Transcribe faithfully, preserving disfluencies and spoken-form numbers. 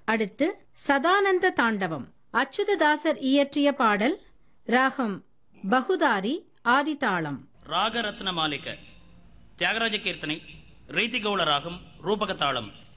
அடுத்து சதானந்த தாண்டவம் அச்சுததாசர் இயற்றிய பாடல். ராகம் பகுதாரி ஆதிதாளம். ராக ரத்ன மாலிக தியாகராஜ கீர்த்தனை ரீதிகௌள ராகம் ரூபகதாளம்.